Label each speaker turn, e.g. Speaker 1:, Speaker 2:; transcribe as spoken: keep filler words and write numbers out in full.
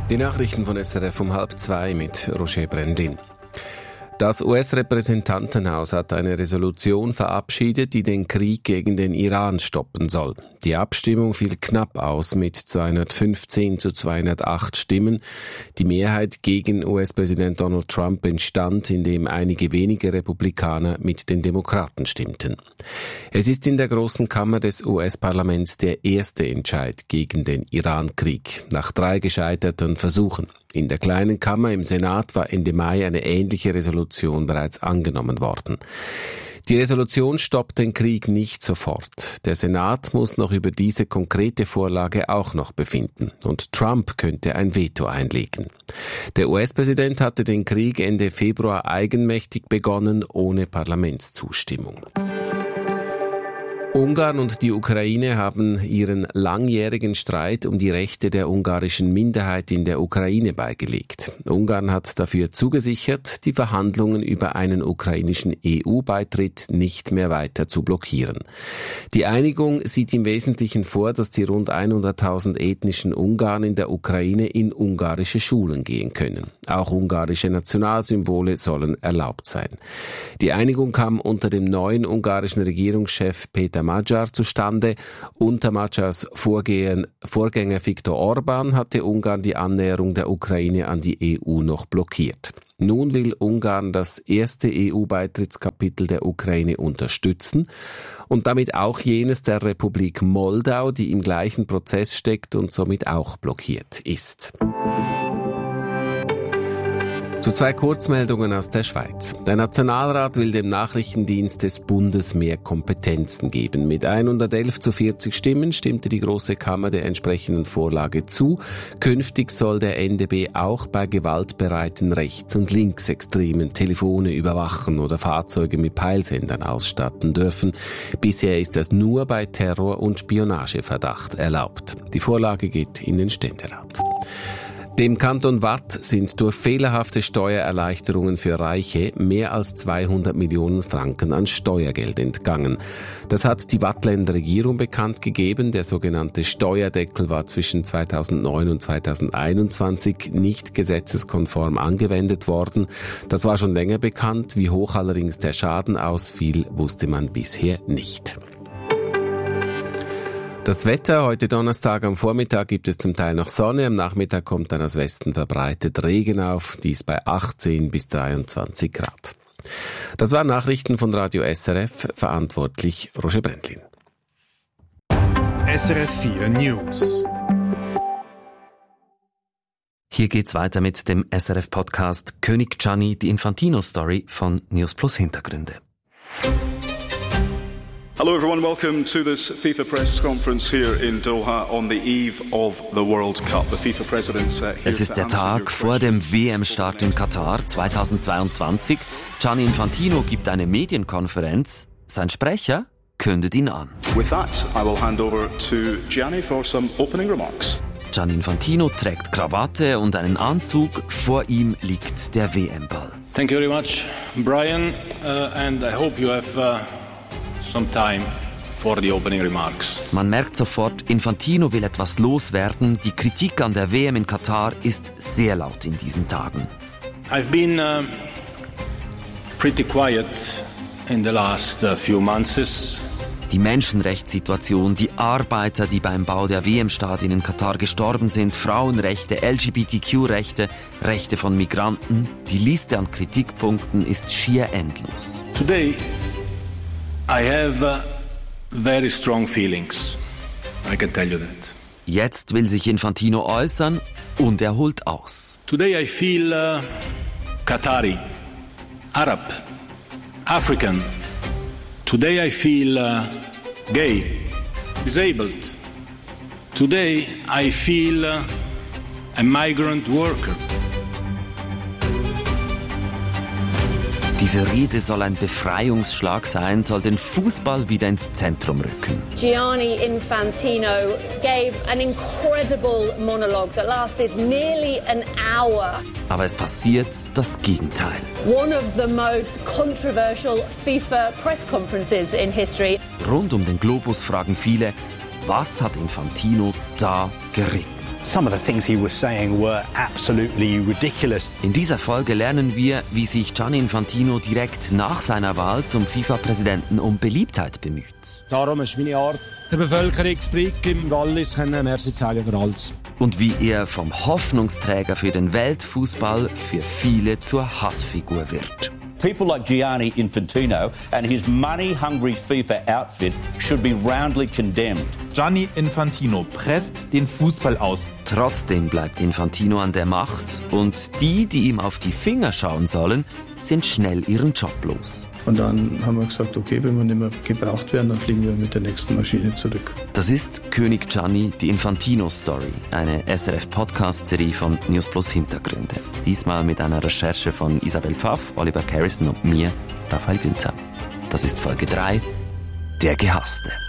Speaker 1: Die Nachrichten von S R F um halb zwei mit Roger Brendlin. Das U S-Repräsentantenhaus hat eine Resolution verabschiedet, die den Krieg gegen den Iran stoppen soll. Die Abstimmung fiel knapp aus mit zweihundertfünfzehn zu zweihundertacht Stimmen. Die Mehrheit gegen U S-Präsident Donald Trump entstand, indem einige wenige Republikaner mit den Demokraten stimmten. Es ist in der großen Kammer des U S-Parlaments der erste Entscheid gegen den Iran-Krieg, nach drei gescheiterten Versuchen. In der kleinen Kammer im Senat war Ende Mai eine ähnliche Resolution bereits angenommen worden. Die Resolution stoppt den Krieg nicht sofort. Der Senat muss noch über diese konkrete Vorlage auch noch befinden. Und Trump könnte ein Veto einlegen. Der U S-Präsident hatte den Krieg Ende Februar eigenmächtig begonnen, ohne Parlamentszustimmung. Ungarn und die Ukraine haben ihren langjährigen Streit um die Rechte der ungarischen Minderheit in der Ukraine beigelegt. Ungarn hat dafür zugesichert, die Verhandlungen über einen ukrainischen E U-Beitritt nicht mehr weiter zu blockieren. Die Einigung sieht im Wesentlichen vor, dass die rund hunderttausend ethnischen Ungarn in der Ukraine in ungarische Schulen gehen können. Auch ungarische Nationalsymbole sollen erlaubt sein. Die Einigung kam unter dem neuen ungarischen Regierungschef Peter Magyar zustande. Unter Magyars Vorgehen, Vorgänger Viktor Orbán hatte Ungarn die Annäherung der Ukraine an die E U noch blockiert. Nun will Ungarn das erste E U-Beitrittskapitel der Ukraine unterstützen und damit auch jenes der Republik Moldau, die im gleichen Prozess steckt und somit auch blockiert ist. Zu zwei Kurzmeldungen aus der Schweiz. Der Nationalrat will dem Nachrichtendienst des Bundes mehr Kompetenzen geben. Mit hundertelf zu vierzig Stimmen stimmte die Grosse Kammer der entsprechenden Vorlage zu. Künftig soll der N D B auch bei gewaltbereiten Rechts- und Linksextremen Telefone überwachen oder Fahrzeuge mit Peilsendern ausstatten dürfen. Bisher ist das nur bei Terror- und Spionageverdacht erlaubt. Die Vorlage geht in den Ständerat. Dem Kanton Waadt sind durch fehlerhafte Steuererleichterungen für Reiche mehr als zweihundert Millionen Franken an Steuergeld entgangen. Das hat die Waadtländer Regierung bekannt gegeben. Der sogenannte Steuerdeckel war zwischen zweitausendneun und zweitausendeinundzwanzig nicht gesetzeskonform angewendet worden. Das war schon länger bekannt. Wie hoch allerdings der Schaden ausfiel, wusste man bisher nicht. Das Wetter, heute Donnerstag am Vormittag gibt es zum Teil noch Sonne, am Nachmittag kommt dann aus Westen verbreitet Regen auf, dies bei achtzehn bis dreiundzwanzig Grad. Das waren Nachrichten von Radio S R F, verantwortlich Roger Brendlin.
Speaker 2: S R F vier News.
Speaker 3: Hier geht's weiter mit dem S R F-Podcast König Gianni, die Infantino-Story von News Plus Hintergründe.
Speaker 4: Hello everyone, welcome to this FIFA press conference here in Doha on the eve of the World Cup. The FIFA president uh, here
Speaker 3: Es ist der Tag vor dem W M-Start in Katar zweitausendzweiundzwanzig. Gianni Infantino gibt eine Medienkonferenz. Sein Sprecher kündet ihn an.
Speaker 4: With that, I will hand over to Gianni for some opening remarks.
Speaker 3: Gianni Infantino trägt Krawatte und einen Anzug. Vor ihm liegt der W M-Ball.
Speaker 5: Thank you very much, Brian, uh, and I hope you have uh some time for the opening remarks.
Speaker 3: Man merkt sofort, Infantino will etwas loswerden. Die Kritik an der W M in Katar ist sehr laut in diesen Tagen.
Speaker 5: I've been uh, pretty quiet in the last uh, few months.
Speaker 3: Die Menschenrechtssituation, die Arbeiter, die beim Bau der W M-Stadien in Katar gestorben sind, Frauenrechte, L G B T Q-Rechte, Rechte von Migranten. Die Liste an Kritikpunkten ist schier endlos.
Speaker 5: Today I have uh, very strong feelings. I can tell you that.
Speaker 3: Jetzt will sich Infantino äußern und er holt aus.
Speaker 5: Today I feel uh, Qatari, Arab, African. Today I feel uh, gay, disabled. Today I feel uh, a migrant worker.
Speaker 3: Diese Rede soll ein Befreiungsschlag sein, soll den Fußball wieder ins Zentrum rücken.
Speaker 6: Gianni Infantino gave an incredible monologue that lasted nearly an hour.
Speaker 3: Aber es passiert das Gegenteil.
Speaker 6: One of the most controversial FIFA press conferences in history.
Speaker 3: Rund um den Globus fragen viele, was hat Infantino da geritten?
Speaker 2: Some of the things he was saying were absolutely ridiculous.
Speaker 3: In dieser Folge lernen wir, wie sich Gianni Infantino direkt nach seiner Wahl zum FIFA-Präsidenten um Beliebtheit bemüht.
Speaker 7: Darum ist meine Art, der Bevölkerung zu Brieg im Wallis können Merci sagen für alles.
Speaker 3: Und wie er vom Hoffnungsträger für den Weltfußball für viele zur Hassfigur wird.
Speaker 8: People like Gianni Infantino and his money-hungry FIFA outfit should be roundly condemned.
Speaker 9: Gianni Infantino presst den Fußball aus.
Speaker 3: Trotzdem bleibt Infantino an der Macht und die, die ihm auf die Finger schauen sollen, sind schnell ihren Job los.
Speaker 10: Und dann haben wir gesagt, okay, wenn wir nicht mehr gebraucht werden, dann fliegen wir mit der nächsten Maschine zurück.
Speaker 3: Das ist König Gianni, die Infantino-Story, eine S R F-Podcast-Serie von News Plus Hintergründe. Diesmal mit einer Recherche von Isabel Pfaff, Oliver Carrison und mir, Raphael Günther. Das ist Folge drei, Der Gehasste.